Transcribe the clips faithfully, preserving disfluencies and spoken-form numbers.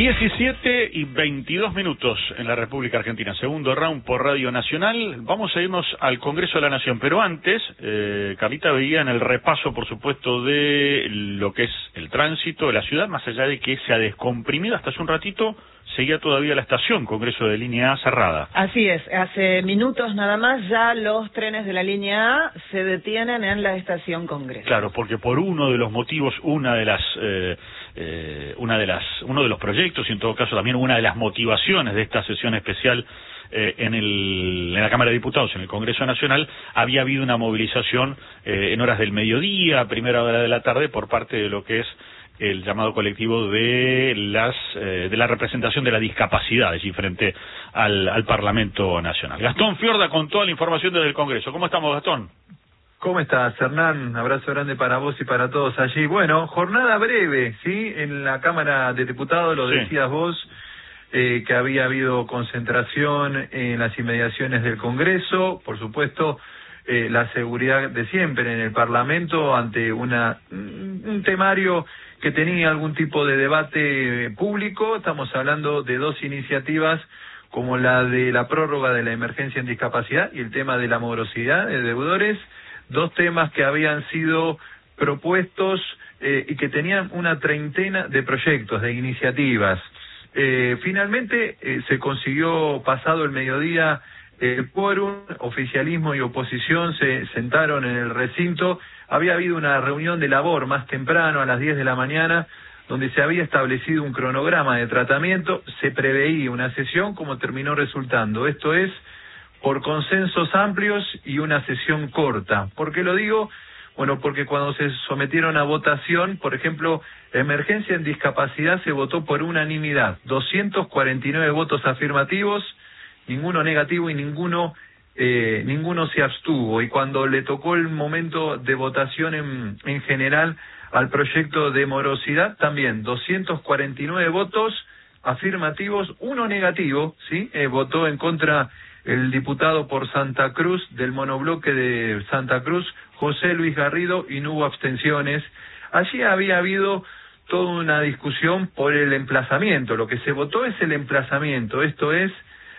diecisiete y veintidós minutos en la República Argentina, segundo round por Radio Nacional. Vamos a irnos al Congreso de la Nación, pero antes, eh, Carlita veía en el repaso, por supuesto, de lo que es el tránsito de la ciudad, más allá de que se ha descomprimido hasta hace un ratito, seguía todavía la estación Congreso de Línea A cerrada. Así es, hace minutos nada más ya los trenes de la Línea A se detienen en la estación Congreso. Claro, porque por uno de los motivos, una de las, eh, eh, una de las, uno de los proyectos y en todo caso también una de las motivaciones de esta sesión especial eh, en, el, en la Cámara de Diputados, en el Congreso Nacional, había habido una movilización eh, en horas del mediodía, primera hora de la tarde, por parte de lo que es el llamado colectivo de las eh, de la representación de la discapacidad allí frente al, al Parlamento Nacional. Gastón Fiorda con toda la información desde el Congreso. ¿Cómo estamos, Gastón? ¿Cómo estás, Hernán? Abrazo grande para vos y para todos allí. Bueno, jornada breve, ¿sí? En la Cámara de Diputados, lo sí. decías vos, eh, que había habido concentración en las inmediaciones del Congreso, por supuesto, eh, la seguridad de siempre en el Parlamento ante una un temario que tenía algún tipo de debate público. Estamos hablando de dos iniciativas como la de la prórroga de la emergencia en discapacidad y el tema de la morosidad de deudores, dos temas que habían sido propuestos eh, y que tenían una treintena de proyectos, de iniciativas. Eh, finalmente eh, se consiguió, pasado el mediodía, el quórum, oficialismo y oposición se sentaron en el recinto. Había habido una reunión de labor más temprano, a las diez de la mañana, donde se había establecido un cronograma de tratamiento, se preveía una sesión como terminó resultando. Esto es, por consensos amplios y una sesión corta. ¿Por qué lo digo? Bueno, porque cuando se sometieron a votación, por ejemplo, emergencia en discapacidad se votó por unanimidad, doscientos cuarenta y nueve votos afirmativos, ninguno negativo y ninguno eh, ninguno se abstuvo. Y cuando le tocó el momento de votación en, en general al proyecto de morosidad, también doscientos cuarenta y nueve votos afirmativos, uno negativo, ¿sí? Eh, votó en contra el diputado por Santa Cruz, del monobloque de Santa Cruz, José Luis Garrido, y no hubo abstenciones. Allí había habido toda una discusión por el emplazamiento. Lo que se votó es el emplazamiento, esto es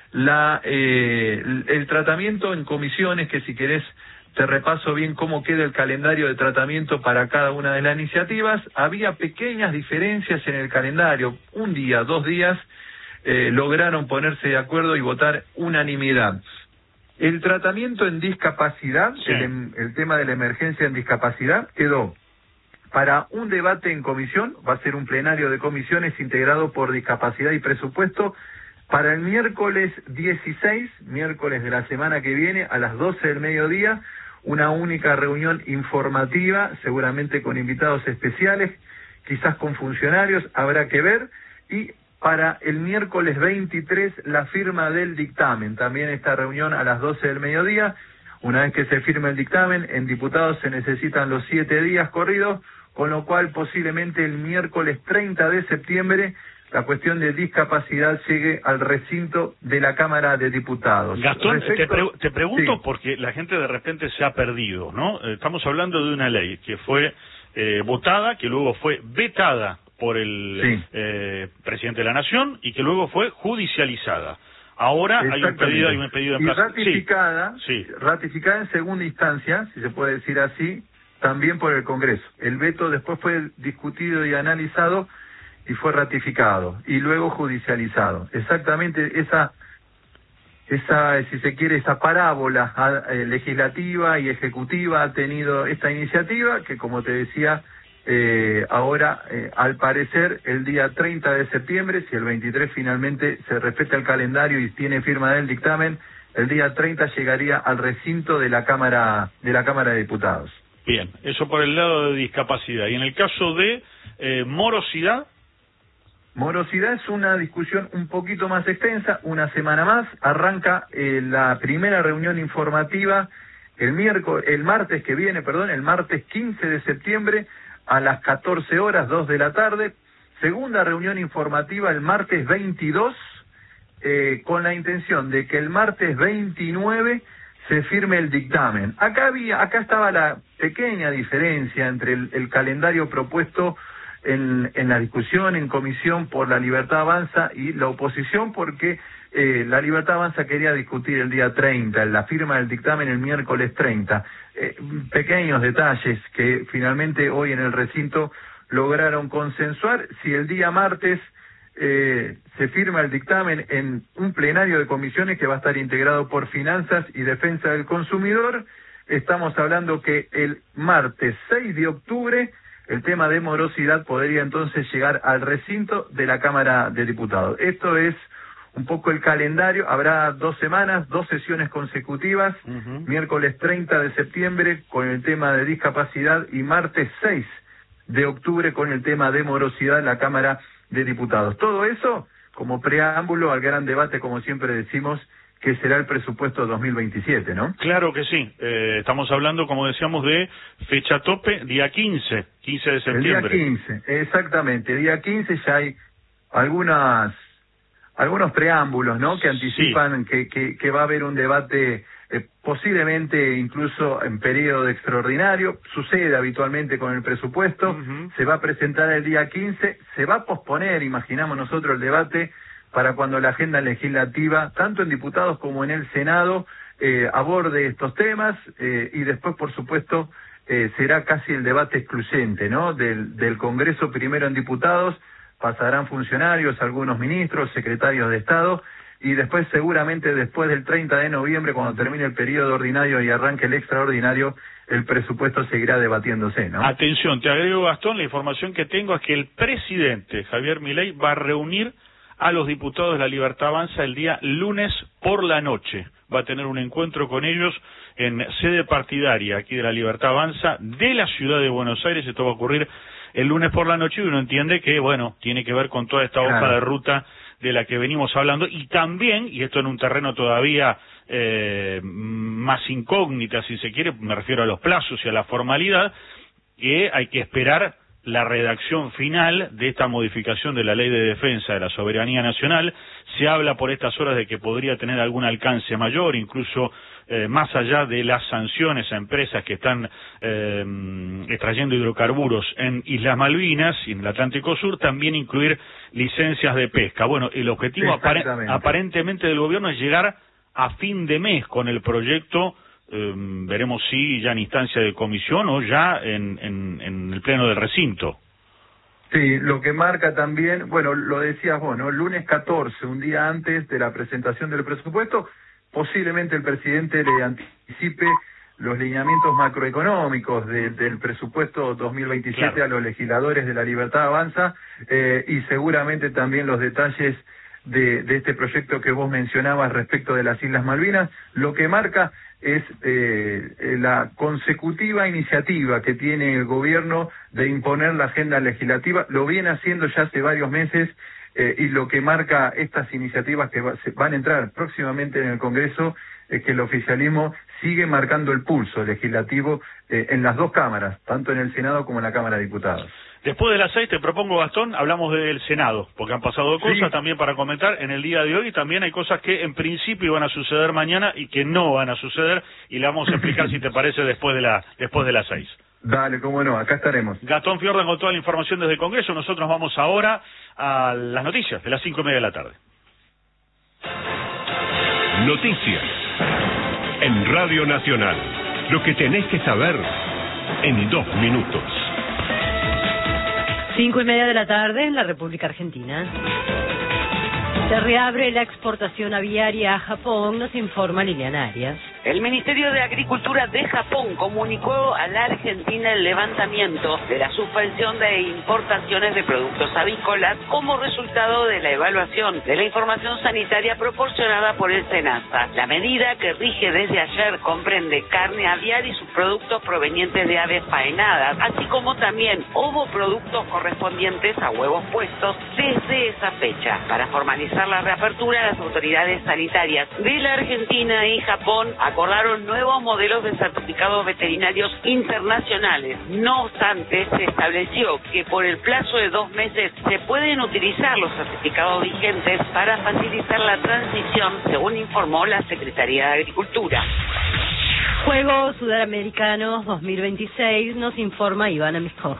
la eh, el tratamiento en comisiones, que si querés te repaso bien cómo queda el calendario de tratamiento para cada una de las iniciativas. Había pequeñas diferencias en el calendario, un día, dos días, eh, lograron ponerse de acuerdo y votar unanimidad. El tratamiento en discapacidad, sí. el, el tema de la emergencia en discapacidad, quedó para un debate en comisión, va a ser un plenario de comisiones integrado por discapacidad y presupuesto, para el miércoles dieciséis, miércoles de la semana que viene, a las doce del mediodía, una única reunión informativa, seguramente con invitados especiales, quizás con funcionarios, habrá que ver, y para el miércoles veintitrés, la firma del dictamen, también esta reunión a las doce del mediodía. Una vez que se firme el dictamen, en diputados se necesitan los siete días corridos, con lo cual posiblemente el miércoles treinta de septiembre la cuestión de discapacidad llegue al recinto de la Cámara de Diputados. Gastón, Respecto... te, pre te pregunto sí. porque la gente de repente se ha perdido, ¿no? Estamos hablando de una ley que fue eh, votada, que luego fue vetada por el sí. eh, presidente de la Nación y que luego fue judicializada. Ahora hay un pedido, hay un pedido de plazo. Y ratificada, sí. Sí. ratificada en segunda instancia, si se puede decir así, también por el Congreso. El veto después fue discutido y analizado y fue ratificado y luego judicializado. Exactamente esa esa si se quiere esa parábola eh, legislativa y ejecutiva ha tenido esta iniciativa, que como te decía eh, ahora eh, al parecer el día treinta de septiembre, si el veintitrés finalmente se respeta el calendario y tiene firma del dictamen, el día treinta llegaría al recinto de la Cámara de la Cámara de Diputados. Bien, eso por el lado de discapacidad. Y en el caso de eh, morosidad. Morosidad es una discusión un poquito más extensa, una semana más, arranca eh, la primera reunión informativa el miércoles, el martes que viene, perdón, el martes quince de septiembre a las catorce horas, dos de la tarde, segunda reunión informativa el martes veintidós, eh, con la intención de que el martes veintinueve se firme el dictamen. Acá había, acá estaba la pequeña diferencia entre el, el calendario propuesto en, en la discusión en comisión por La Libertad Avanza y la oposición, porque eh, La Libertad Avanza quería discutir el día treinta, la firma del dictamen el miércoles treinta. Eh, pequeños detalles que finalmente hoy en el recinto lograron consensuar. Si el día martes eh, se firma el dictamen en un plenario de comisiones que va a estar integrado por Finanzas y Defensa del Consumidor, estamos hablando que el martes seis de octubre el tema de morosidad podría entonces llegar al recinto de la Cámara de Diputados. Esto es un poco el calendario. Habrá dos semanas, dos sesiones consecutivas, uh-huh. miércoles treinta de septiembre con el tema de discapacidad y martes seis de octubre con el tema de morosidad en la Cámara de Diputados. Todo eso como preámbulo al gran debate, como siempre decimos, que será el presupuesto dos mil veintisiete, ¿no? Claro que sí. Eh, estamos hablando, como decíamos, de fecha tope, día quince, quince de septiembre. El día quince, exactamente. Día quince ya hay algunas algunos preámbulos, ¿no?, que anticipan sí. que, que, que va a haber un debate eh, posiblemente incluso en periodo extraordinario. Sucede habitualmente con el presupuesto. Uh-huh. Se va a presentar el día quince, se va a posponer, imaginamos nosotros, el debate para cuando la agenda legislativa, tanto en diputados como en el Senado, eh, aborde estos temas, eh, y después, por supuesto, eh, será casi el debate excluyente, ¿no?, del, del Congreso, primero en diputados, pasarán funcionarios, algunos ministros, secretarios de Estado, y después, seguramente después del treinta de noviembre, cuando termine el periodo ordinario y arranque el extraordinario, el presupuesto seguirá debatiéndose, ¿no? Atención, te agrego, Gastón, la información que tengo es que el presidente Javier Milei va a reunir a los diputados de La Libertad Avanza el día lunes por la noche. Va a tener un encuentro con ellos en sede partidaria aquí de La Libertad Avanza de la ciudad de Buenos Aires. Esto va a ocurrir el lunes por la noche y uno entiende que, bueno, tiene que ver con toda esta hoja claro. de ruta de la que venimos hablando, y también, y esto en un terreno todavía eh, más incógnita, si se quiere, me refiero a los plazos y a la formalidad, que hay que esperar la redacción final de esta modificación de la Ley de Defensa de la Soberanía Nacional. Se habla por estas horas de que podría tener algún alcance mayor, incluso eh, más allá de las sanciones a empresas que están eh, extrayendo hidrocarburos en Islas Malvinas y en el Atlántico Sur, también incluir licencias de pesca. Bueno, el objetivo apare aparentemente del gobierno es llegar a fin de mes con el proyecto. Eh, veremos si ya en instancia de comisión o ya en, en, en el pleno del recinto. Sí, lo que marca también, bueno, lo decías vos, ¿no? Lunes catorce, un día antes de la presentación del presupuesto, posiblemente el presidente le anticipe los lineamientos macroeconómicos de, del presupuesto dos mil veintisiete claro. a los legisladores de La Libertad Avanza, eh, y seguramente también los detalles de, de este proyecto que vos mencionabas respecto de las Islas Malvinas. Lo que marca es eh, la consecutiva iniciativa que tiene el gobierno de imponer la agenda legislativa. Lo viene haciendo ya hace varios meses, eh, y lo que marca estas iniciativas que va, se van a entrar próximamente en el Congreso es que el oficialismo sigue marcando el pulso legislativo eh, en las dos cámaras, tanto en el Senado como en la Cámara de Diputados. Después de las seis, te propongo, Gastón, hablamos del Senado, porque han pasado cosas sí. también para comentar en el día de hoy, y también hay cosas que en principio van a suceder mañana y que no van a suceder, y la vamos a explicar si te parece después de la después de las seis. Dale, cómo no, acá estaremos. Gastón Fiordan con toda la información desde el Congreso. Nosotros vamos ahora a las noticias de las cinco y media de la tarde. Noticias en Radio Nacional. Lo que tenés que saber en dos minutos. Cinco y media de la tarde en la República Argentina. Se reabre la exportación aviaria a Japón, nos informa Liliana Arias. El Ministerio de Agricultura de Japón comunicó a la Argentina el levantamiento de la suspensión de importaciones de productos avícolas como resultado de la evaluación de la información sanitaria proporcionada por el SENASA. La medida, que rige desde ayer, comprende carne aviar y sus productos provenientes de aves faenadas, así como también ovoproductos correspondientes a huevos puestos desde esa fecha. Para formalizar la reapertura, las autoridades sanitarias de la Argentina y Japón acordaron nuevos modelos de certificados veterinarios internacionales. No obstante, se estableció que por el plazo de dos meses se pueden utilizar los certificados vigentes para facilitar la transición, según informó la Secretaría de Agricultura. Juegos Sudamericanos dos mil veintiséis, nos informa Ivana Miskowski.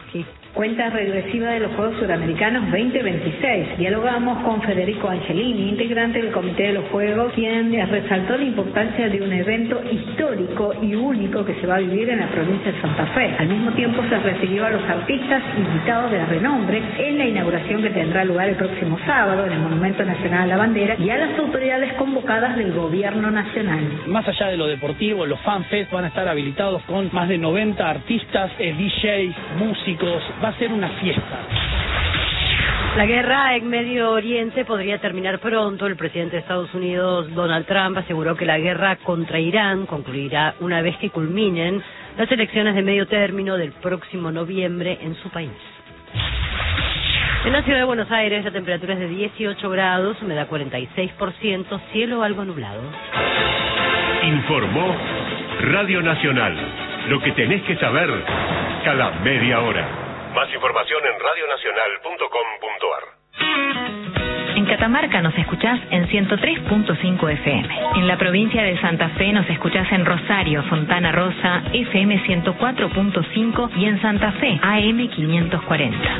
Cuenta regresiva de los Juegos Suramericanos veinte veintiséis. Dialogamos con Federico Angelini, integrante del Comité de los Juegos, quien resaltó la importancia de un evento histórico y único que se va a vivir en la provincia de Santa Fe. Al mismo tiempo se recibió a los artistas invitados de renombre en la inauguración que tendrá lugar el próximo sábado en el Monumento Nacional a la Bandera y a las autoridades convocadas del Gobierno Nacional. Más allá de lo deportivo, los fanfests van a estar habilitados con más de noventa artistas, eh, D Js, músicos. Va a ser una fiesta. La guerra en Medio Oriente podría terminar pronto. El presidente de Estados Unidos, Donald Trump, aseguró que la guerra contra Irán concluirá una vez que culminen las elecciones de medio término del próximo noviembre en su país. En la ciudad de Buenos Aires la temperatura es de dieciocho grados, humedad cuarenta y seis por ciento, cielo algo nublado. Informó Radio Nacional. Lo que tenés que saber cada media hora. Más información en radio nacional punto com punto a r. En Catamarca nos escuchás en ciento tres punto cinco F M. En la provincia de Santa Fe nos escuchás en Rosario, Fontana Rosa, F M ciento cuatro punto cinco y en Santa Fe, A M quinientos cuarenta.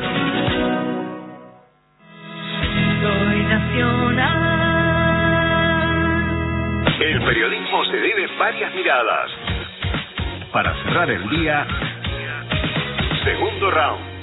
Soy nacional. El periodismo se debe varias miradas. Para cerrar el día, segundo round.